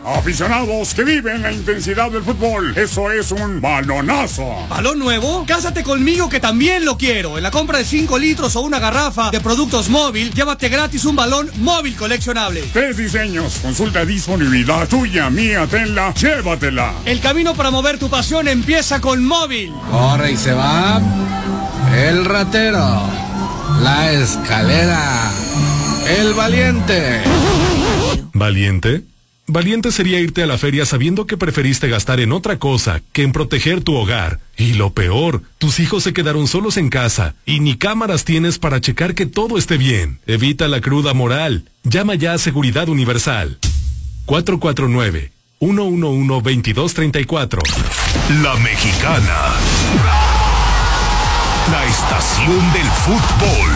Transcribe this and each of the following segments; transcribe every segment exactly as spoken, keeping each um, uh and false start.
Aficionados que viven la intensidad del fútbol, eso es un balonazo. ¿Balón nuevo? Cásate conmigo que también lo quiero. En la compra de cinco litros o una garrafa de productos móvil, llévate gratis un balón móvil coleccionable. Tres diseños, consulta disponibilidad tuya, mía, tenla, llévatela. El camino para mover tu pasión empieza con móvil. Corre y se va el ratero, la escalera, el valiente. ¿Valiente? Valiente sería irte a la feria sabiendo que preferiste gastar en otra cosa que en proteger tu hogar. Y lo peor, tus hijos se quedaron solos en casa y ni cámaras tienes para checar que todo esté bien. Evita la cruda moral. Llama ya a Seguridad Universal. cuatro cuatro nueve, uno uno uno, dos dos tres cuatro. La Mexicana. La estación del fútbol.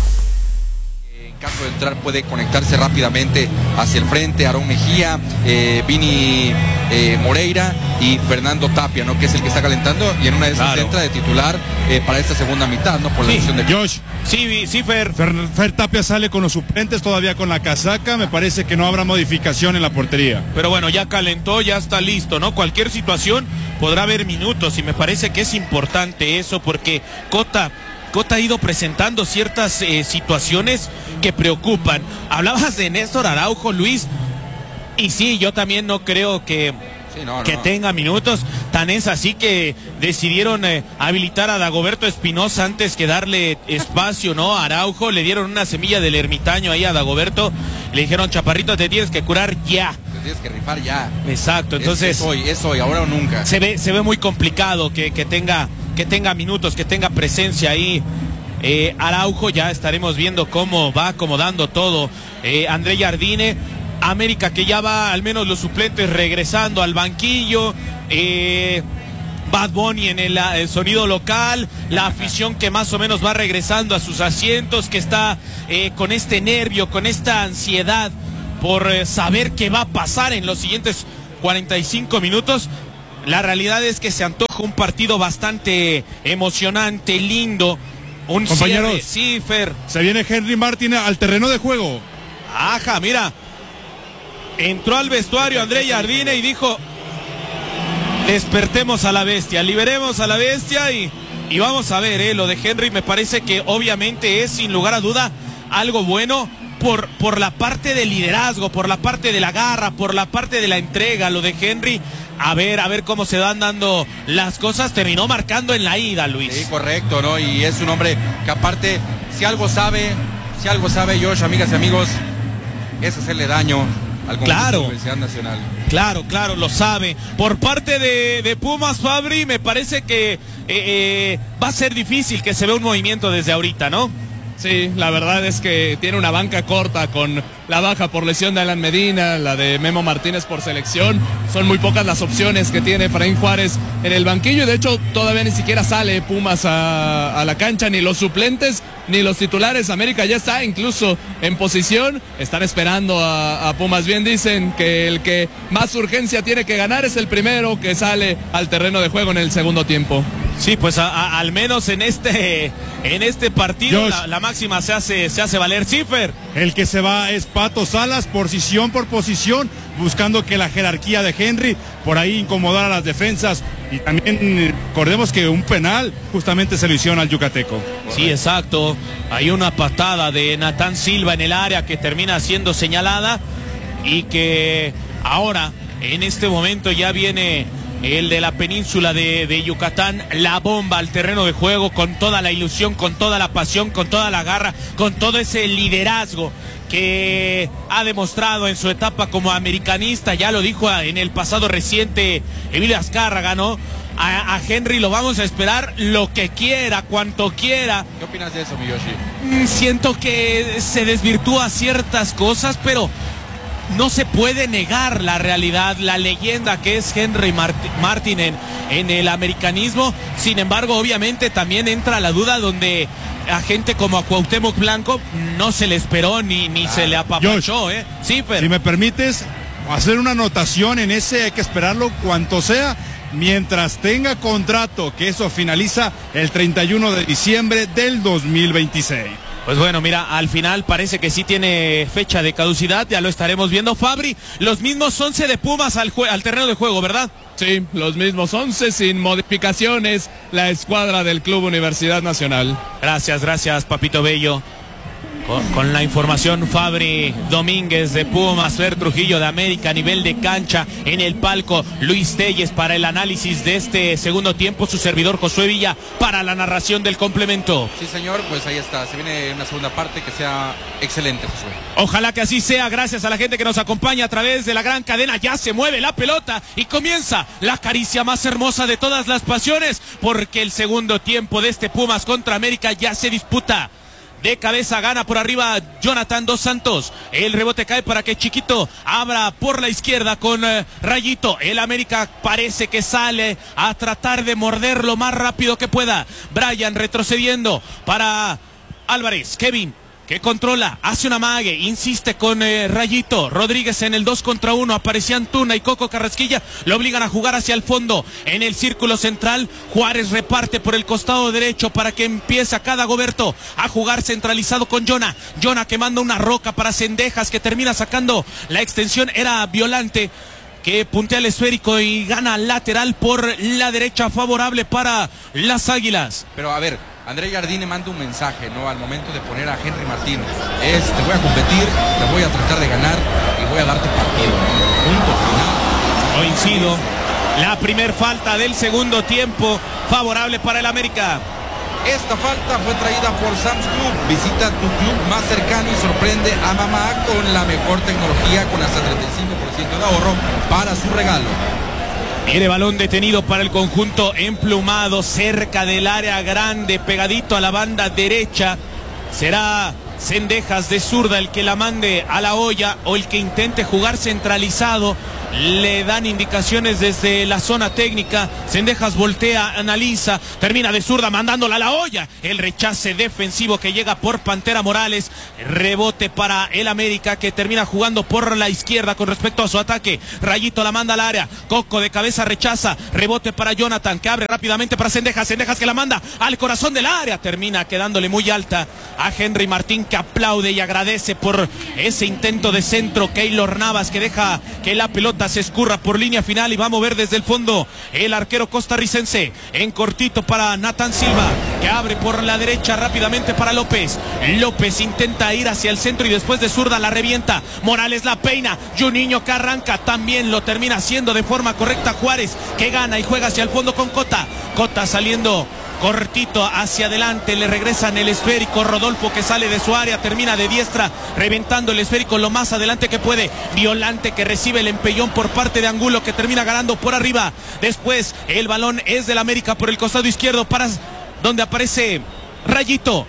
En caso de entrar puede conectarse rápidamente hacia el frente Aarón Mejía, eh, Vini eh, Moreira y Fernando Tapia, ¿no? Que es el que está calentando y en una de esas claro. entra de titular eh, para esta segunda mitad, ¿no? Por la sí. decisión de Josh. Sí, sí, Fer. Fer. Fer Tapia sale con los suplentes todavía con la casaca, me parece que no habrá modificación en la portería. Pero bueno, ya calentó, ya está listo, ¿no? Cualquier situación podrá haber minutos y me parece que es importante eso porque Cota... Cota ha ido presentando ciertas eh, situaciones que preocupan. Hablabas de Néstor Araujo, Luis, y sí, yo también no creo que, sí, no, que no. tenga minutos. Tan es así que decidieron eh, habilitar a Dagoberto Espinosa antes que darle espacio, ¿no? A Araujo, le dieron una semilla del ermitaño ahí a Dagoberto, le dijeron, chaparrito, te tienes que curar ya. Te tienes que rifar ya. Exacto, entonces... Es, es hoy, es hoy, ahora o nunca. Se ve, se ve muy complicado que, que tenga... que tenga minutos, que tenga presencia ahí eh, Araujo. Ya estaremos viendo cómo va acomodando todo eh, André Jardine. América que ya va al menos los suplentes regresando al banquillo, eh, Bad Bunny en el, el sonido local, la afición que más o menos va regresando a sus asientos, que está eh, con este nervio, con esta ansiedad por eh, saber qué va a pasar en los siguientes cuarenta y cinco minutos. La realidad es que se antoja un partido bastante emocionante, lindo. Un Compañeros, cierre. Sí, Fer. Se viene Henry Martin al terreno de juego. Ajá, mira. Entró al vestuario André Jardine y dijo: despertemos a la bestia, liberemos a la bestia y, y vamos a ver, eh, lo de Henry me parece que obviamente es sin lugar a duda algo bueno. Por, por la parte del liderazgo, por la parte de la garra, por la parte de la entrega, lo de Henry, a ver, a ver cómo se van dando las cosas, terminó marcando en la ida, Luis. Sí, correcto, ¿no? Y es un hombre que aparte, si algo sabe, si algo sabe, Josh, amigas y amigos, es hacerle daño al conjunto claro, de la Universidad Nacional. Claro, claro, lo sabe. Por parte de, de Pumas, Fabri, me parece que eh, eh, va a ser difícil que se vea un movimiento desde ahorita, ¿no? Sí, la verdad es que tiene una banca corta con la baja por lesión de Alan Medina, la de Memo Martínez por selección. Son muy pocas las opciones que tiene Efraín Juárez en el banquillo y de hecho todavía ni siquiera sale Pumas a, a la cancha, ni los suplentes ni los titulares. América ya está incluso en posición, están esperando a, a Pumas. Bien dicen que el que más urgencia tiene que ganar es el primero que sale al terreno de juego en el segundo tiempo. Sí, pues a, a, al menos en este en este partido la, la máxima se hace se hace valer. Cifer. El que se va es Pato Salas, posición por posición, buscando que la jerarquía de Henry por ahí incomodara a las defensas. Y también recordemos que un penal justamente se lo hicieron al yucateco. Sí, exacto. Hay una patada de Natán Silva en el área que termina siendo señalada y que ahora en este momento ya viene el de la península de, de Yucatán, la bomba al terreno de juego con toda la ilusión, con toda la pasión, con toda la garra, con todo ese liderazgo que ha demostrado en su etapa como americanista. Ya lo dijo en el pasado reciente Emilio Azcárraga, ¿no? A, a Henry lo vamos a esperar lo que quiera, cuanto quiera. ¿Qué opinas de eso, mi Yoshi? Siento que se desvirtúa ciertas cosas, pero no se puede negar la realidad, la leyenda que es Henry Martin, Martin en, en el americanismo. Sin embargo, obviamente también entra la duda donde a gente como a Cuauhtémoc Blanco no se le esperó ni, ni ah, se le apapachó, ¿eh? Sí, pero... Si me permites hacer una anotación en ese, hay que esperarlo cuanto sea, mientras tenga contrato, que eso finaliza el treinta y uno de diciembre del dos mil veintiséis. Pues bueno, mira, al final parece que sí tiene fecha de caducidad, ya lo estaremos viendo. Fabri, los mismos once de Pumas al, al terreno de juego, ¿verdad? Sí, los mismos once sin modificaciones, la escuadra del Club Universidad Nacional. Gracias, gracias, Papito Bello. Con, con la información, Fabri Domínguez de Pumas, Fer Trujillo de América a nivel de cancha. En el palco, Luis Telles para el análisis de este segundo tiempo, su servidor Josué Villa para la narración del complemento. Sí, señor, pues ahí está, se viene una segunda parte que sea excelente, Josué. Ojalá que así sea, gracias a la gente que nos acompaña a través de la gran cadena. Ya se mueve la pelota y comienza la caricia más hermosa de todas las pasiones, porque el segundo tiempo de este Pumas contra América ya se disputa. De cabeza gana por arriba Jonathan Dos Santos. El rebote cae para que Chiquito abra por la izquierda con eh, Rayito. El América parece que sale a tratar de morder lo más rápido que pueda. Brian retrocediendo para Álvarez. Kevin, que controla, hace una mague, insiste con eh, Rayito. Rodríguez en el dos contra uno, aparecía Antuna y Coco Carrasquilla, lo obligan a jugar hacia el fondo. En el círculo central, Juárez reparte por el costado derecho para que empiece acá Dagoberto a jugar centralizado con Jonah. Jonah que manda una roca para Cendejas, que termina sacando la extensión, era Violante, que puntea el esférico y gana lateral por la derecha, favorable para las Águilas. Pero a ver, André Jardine manda un mensaje, ¿no? Al momento de poner a Henry Martín. Es, te voy a competir, te voy a tratar de ganar y voy a darte partido. Punto final. Coincido. La primer falta del segundo tiempo, favorable para el América. Esta falta fue traída por Sam's Club. Visita tu club más cercano y sorprende a mamá con la mejor tecnología, con hasta treinta y cinco por ciento de ahorro para su regalo. Viene balón detenido para el conjunto emplumado, cerca del área grande, pegadito a la banda derecha. Será Cendejas de zurda el que la mande a la olla, o el que intente jugar centralizado. Le dan indicaciones desde la zona técnica. Cendejas voltea, analiza, termina de zurda mandándola a la olla. El rechace defensivo que llega por Pantera Morales. Rebote para el América, que termina jugando por la izquierda con respecto a su ataque. Rayito la manda al área. Coco de cabeza rechaza. Rebote para Jonathan, que abre rápidamente para Cendejas. Cendejas que la manda al corazón del área. Termina quedándole muy alta a Henry Martín, que aplaude y agradece por ese intento de centro. Keylor Navas, que deja que la pelota se escurra por línea final y va a mover desde el fondo el arquero costarricense. En cortito para Nathan Silva, que abre por la derecha rápidamente para López. López intenta ir hacia el centro y después de zurda la revienta. Morales la peina. Juninho que arranca, también lo termina haciendo de forma correcta Juárez, que gana y juega hacia el fondo con Cota. Cota saliendo cortito hacia adelante, le regresan el esférico. Rodolfo, que sale de su área, termina de diestra reventando el esférico lo más adelante que puede. Violante, que recibe el empellón por parte de Angulo, que termina ganando por arriba. Después el balón es del América por el costado izquierdo, para donde aparece Rayito.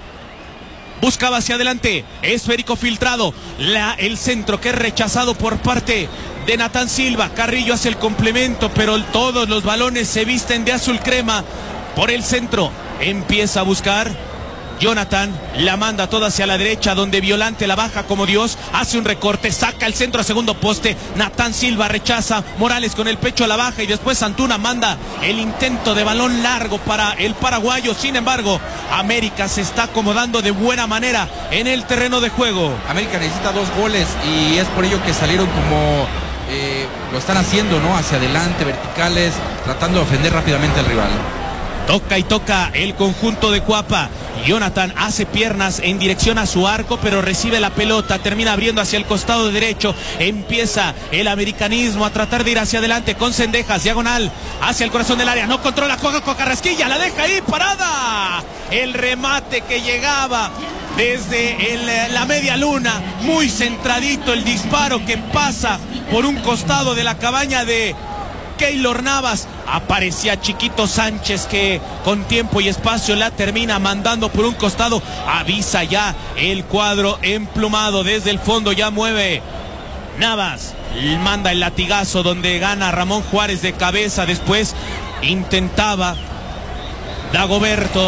Buscaba hacia adelante, esférico filtrado, la, el centro que es rechazado por parte de Nathan Silva. Carrillo hace el complemento, pero todos los balones se visten de azul crema. Por el centro empieza a buscar Jonathan, la manda toda hacia la derecha, donde Violante la baja como Dios, hace un recorte, saca el centro a segundo poste. Nathan Silva rechaza, Morales con el pecho a la baja y después Antuna manda el intento de balón largo para el paraguayo. Sin embargo, América se está acomodando de buena manera en el terreno de juego. América necesita dos goles y es por ello que salieron como eh, lo están haciendo, ¿no? Hacia adelante, verticales, tratando de ofender rápidamente al rival. Toca y toca el conjunto de Cuapa. Jonathan hace piernas en dirección a su arco, pero recibe la pelota, termina abriendo hacia el costado derecho. Empieza el americanismo a tratar de ir hacia adelante con Cendejas, diagonal hacia el corazón del área. No controla, juega con Carrasquilla, la deja ahí parada. El remate que llegaba desde el, la media luna, muy centradito el disparo que pasa por un costado de la cabaña de Keylor Navas. Aparecía Chiquito Sánchez, que con tiempo y espacio la termina mandando por un costado. Avisa ya el cuadro emplumado desde el fondo, ya mueve Navas, manda el latigazo donde gana Ramón Juárez de cabeza. Después intentaba Dagoberto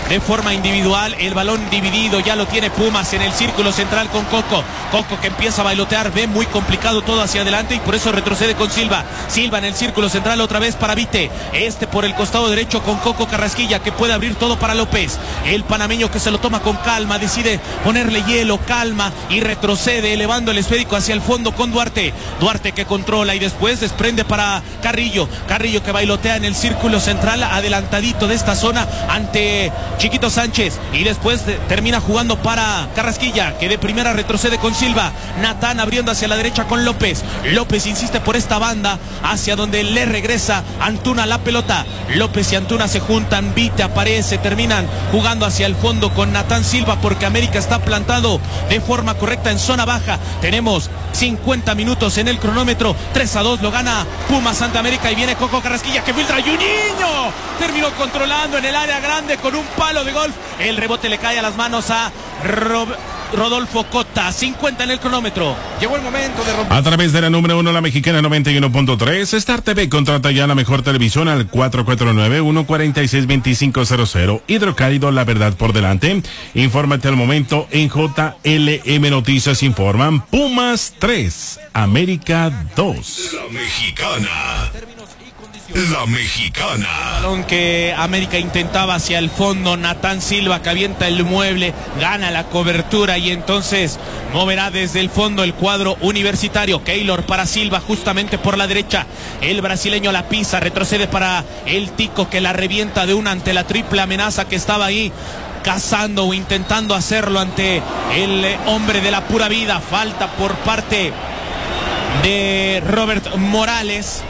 de forma individual. El balón dividido ya lo tiene Pumas en el círculo central con Coco. Coco que empieza a bailotear, ve muy complicado todo hacia adelante y por eso retrocede con Silva. Silva en el círculo central otra vez para Vite. Este por el costado derecho con Coco Carrasquilla que puede abrir todo para López. El panameño que se lo toma con calma, decide ponerle hielo, calma y retrocede elevando el esférico hacia el fondo con Duarte. Duarte que controla y después desprende para Carrillo. Carrillo que bailotea en el círculo central adelantadito de esta zona ante Chiquito Sánchez y después de, termina jugando para Carrasquilla que de primera retrocede con Silva. Natán abriendo hacia la derecha con López. López insiste por esta banda hacia donde le regresa Antuna la pelota. López y Antuna se juntan, Vite aparece, terminan jugando hacia el fondo con Natán Silva porque América está plantado de forma correcta en zona baja. Tenemos cincuenta minutos en el cronómetro. tres a dos lo gana Pumas Santa América y viene Coco Carrasquilla que filtra y un niño terminó controlando en el área grande con un palo de golf. El rebote le cae a las manos a Rob Rodolfo Cota. cincuenta en el cronómetro. Llegó el momento de romper. A través de la número uno, la Mexicana noventa y uno punto tres, Star T V contrata ya la mejor televisión al cuatro cuatro nueve, uno cuatro seis, dos cinco cero cero. Hidrocálido, la verdad por delante. Infórmate al momento en J L M Noticias. Informan Pumas tres, América dos. La Mexicana. La Mexicana. Balón que América intentaba hacia el fondo. Natán Silva que avienta el mueble, gana la cobertura y entonces moverá desde el fondo el cuadro universitario. Keylor para Silva justamente por la derecha. El brasileño la pisa, retrocede para el Tico que la revienta de una ante la triple amenaza que estaba ahí cazando o intentando hacerlo ante el hombre de la pura vida. Falta por parte de Robert Morales.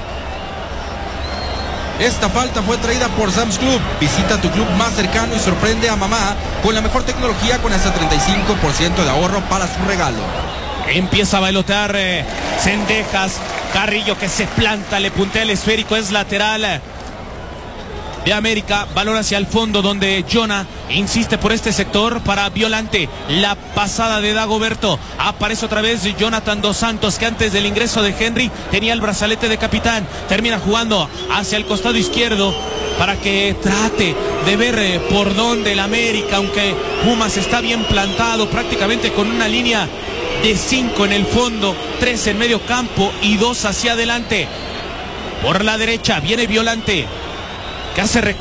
Esta falta fue traída por Sam's Club. Visita tu club más cercano y sorprende a mamá con la mejor tecnología con hasta treinta y cinco por ciento de ahorro para su regalo. Empieza a bailotear eh, Cendejas. Carrillo que se planta, le puntea el esférico, es lateral eh, de América. Balón hacia el fondo donde Jonah insiste por este sector para Violante. La pasada de Dagoberto. Aparece otra vez Jonathan Dos Santos que antes del ingreso de Henry tenía el brazalete de capitán. Termina jugando hacia el costado izquierdo para que trate de ver eh, por dónde el América, aunque Pumas está bien plantado prácticamente con una línea de cinco en el fondo, tres en medio campo y dos hacia adelante. Por la derecha viene Violante que hace recorrido.